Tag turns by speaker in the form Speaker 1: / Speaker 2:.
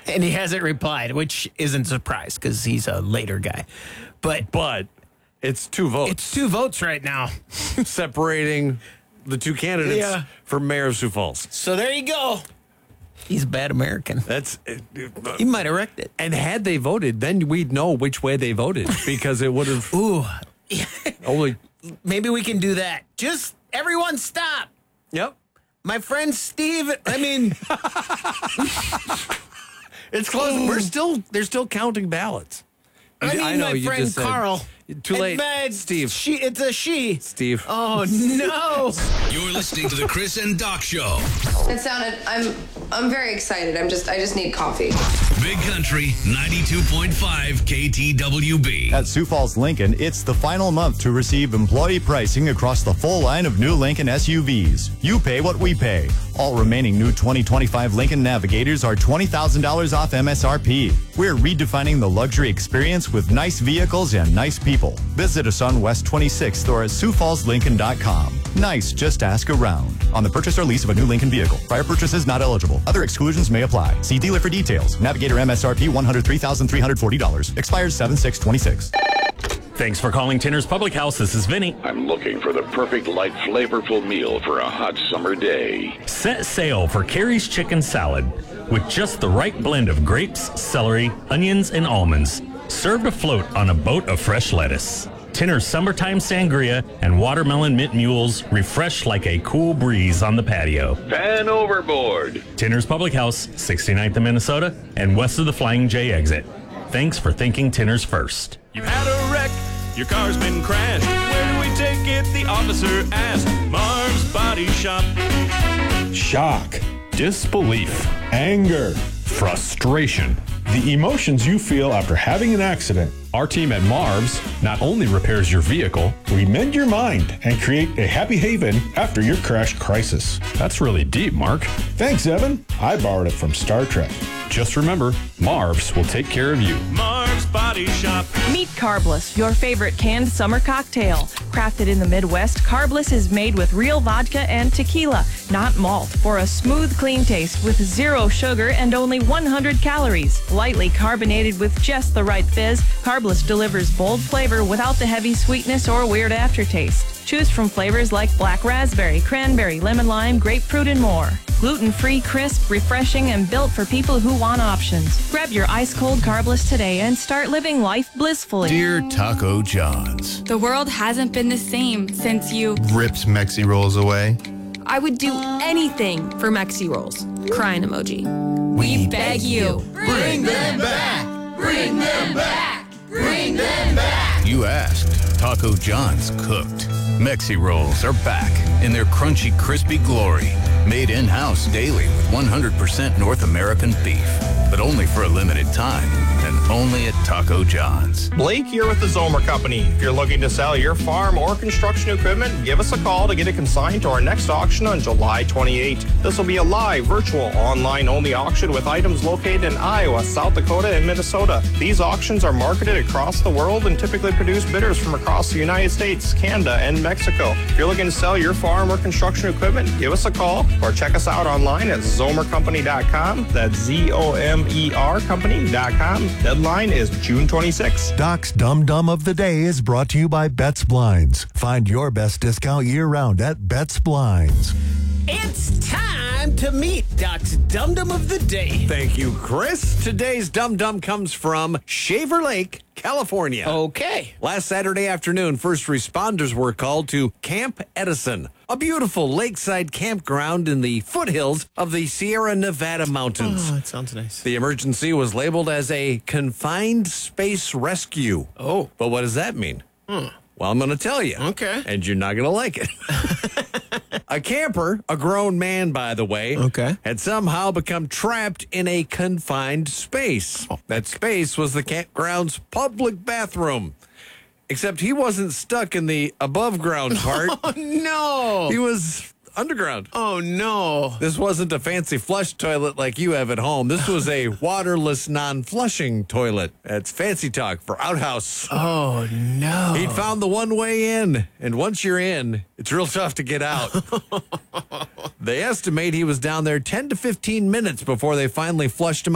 Speaker 1: And he hasn't replied, which isn't a surprise because he's a later guy. But
Speaker 2: it's 2 votes.
Speaker 1: it's 2 votes right now.
Speaker 2: separating the 2 candidates for mayor of Sioux Falls.
Speaker 1: So there you go. He's a bad American. He might have wrecked it.
Speaker 2: And had they voted, then we'd know which way they voted because it would have
Speaker 1: Ooh.
Speaker 2: only.
Speaker 1: Maybe we can do that. Just everyone stop.
Speaker 2: Yep.
Speaker 1: My friend Steve,
Speaker 2: It's close. They're still counting ballots.
Speaker 1: my friend
Speaker 2: just said,
Speaker 1: Carl.
Speaker 2: Too late.
Speaker 1: Steve.
Speaker 2: Steve.
Speaker 1: It's a she.
Speaker 2: Steve.
Speaker 1: Oh, no.
Speaker 3: You're listening to the Chris and Doc Show.
Speaker 4: It sounded. I'm very excited. I just need coffee.
Speaker 3: Big Country 92.5 KTWB.
Speaker 5: At Sioux Falls Lincoln, it's the final month to receive employee pricing across the full line of new Lincoln SUVs. You pay what we pay. All remaining new 2025 Lincoln Navigators are $20,000 off MSRP. We're redefining the luxury experience with nice vehicles and nice people. Visit us on West 26th or at SiouxFallsLincoln.com. Nice, just ask around. On the purchase or lease of a new Lincoln vehicle. Prior purchases not eligible. Other exclusions may apply. See dealer for details. Navigator MSRP $103,340. Expires 7/6/26.
Speaker 6: Thanks for calling Tinner's Public House. This is Vinny.
Speaker 7: I'm looking for the perfect light, flavorful meal for a hot summer day.
Speaker 6: Set sail for Carrie's Chicken Salad with just the right blend of grapes, celery, onions, and almonds. Served afloat on a boat of fresh lettuce. Tinner's Summertime Sangria and Watermelon Mint Mules refresh like a cool breeze on the patio.
Speaker 7: Pan overboard.
Speaker 6: Tinner's Public House, 69th in Minnesota and west of the Flying J exit. Thanks for thinking Tinner's first.
Speaker 8: You've had a wreck, your car's been crashed. Where do we take it? The officer asked. Marv's Body Shop.
Speaker 9: Shock, disbelief, anger, frustration. The emotions you feel after having an accident. Our team at Marv's not only repairs your vehicle, we mend your mind and create a happy haven after your crash crisis. That's really deep, Mark. Thanks, Evan. I borrowed it from Star Trek. Just remember, Marv's will take care of you.
Speaker 8: Marv's Body Shop.
Speaker 10: Meet Carbless, your favorite canned summer cocktail. Crafted in the Midwest, Carbless is made with real vodka and tequila, not malt, for a smooth, clean taste with 0 sugar and only 100 calories. Lightly carbonated with just the right fizz, Carbless delivers bold flavor without the heavy sweetness or weird aftertaste. Choose from flavors like black raspberry, cranberry, lemon lime, grapefruit, and more. Gluten-free, crisp, refreshing, and built for people who want options. Grab your ice-cold Carbless today and start living life blissfully.
Speaker 3: Dear Taco John's.
Speaker 11: The world hasn't been the same since you
Speaker 12: ripped Mexi Rolls away.
Speaker 11: I would do anything for Mexi Rolls. Crying emoji. We beg you.
Speaker 3: Bring them back! Bring them back! Bring them back! You asked. Taco John's cooked. Mexi Rolls are back in their crunchy, crispy glory. Made in-house daily with 100% North American beef. But only for a limited time and only at Taco John's.
Speaker 13: Blake here with the Zomer Company. If you're looking to sell your farm or construction equipment, give us a call to get it consigned to our next auction on July 28th. This will be a live, virtual, online-only auction with items located in Iowa, South Dakota, and Minnesota. These auctions are marketed across the world and typically produce bidders from across the United States, Canada, and Mexico. If you're looking to sell your farm or construction equipment, give us a call or check us out online at zomercompany.com. That's ZOMER company.com. Deadline is June 26th.
Speaker 14: Doc's Dum Dum of the Day is brought to you by Betts Blinds. Find your best discount year-round at Betts Blinds.
Speaker 1: It's time to meet Doc's Dum Dum of the Day.
Speaker 2: Thank you, Chris. Today's Dum Dum comes from Shaver Lake, California.
Speaker 1: Okay.
Speaker 2: Last Saturday afternoon, first responders were called to Camp Edison, a beautiful lakeside campground in the foothills of the Sierra Nevada mountains.
Speaker 1: Oh, that sounds nice.
Speaker 2: The emergency was labeled as a confined space rescue.
Speaker 1: Oh.
Speaker 2: But what does that mean? Well, I'm going to tell you.
Speaker 1: Okay.
Speaker 2: And you're not going to like it. A camper, a grown man, by the way, had somehow become trapped in a confined space. That space was the campground's public bathroom. Except he wasn't stuck in the above ground part.
Speaker 1: Oh, no.
Speaker 2: He was underground.
Speaker 1: Oh, no.
Speaker 2: This wasn't a fancy flush toilet like you have at home. This was a waterless, non-flushing toilet. That's fancy talk for outhouse.
Speaker 1: Oh, no.
Speaker 2: He'd found the one way in, and once you're in, it's real tough to get out. They estimate he was down there 10 to 15 minutes before they finally flushed him